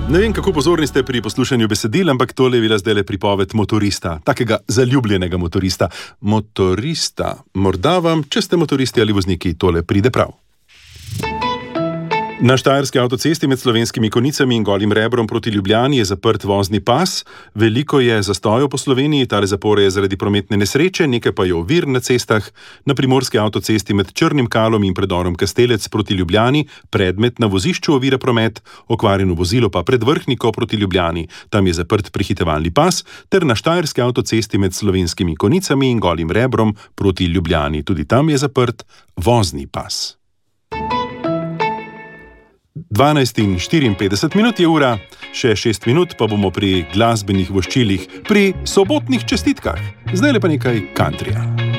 Ne vem, kako pozorni ste pri poslušanju besedil, ampak tole je bila zdajle pripoved motorista, takega zaljubljenega motorista. Motorista, morda vam, če ste motoristi ali vozniki, tole pride prav. Na štajerski avtocesti med Slovenskimi Konjicami in Golim Rebrom proti Ljubljani je zaprt vozni pas. Veliko je zastojev po Sloveniji, tale zapore je zaradi prometne nesreče, nekaj pa je ovir na cestah. Na primorski avtocesti med Črnim Kalom in predorom Kastelec proti Ljubljani predmet na vozišču ovira promet, okvarjeno vozilo pa pred Vrhniko proti Ljubljani. Tam je zaprt prehitevalni pas, ter na štajerski avtocesti med Slovenskimi Konjicami in Golim Rebrom proti Ljubljani. Tudi tam je zaprt vozni pas. 12:54 je ura, še 6 minut pa bomo pri glasbenih voščilih, pri sobotnih čestitkah. Zdaj le pa nekaj kantrija.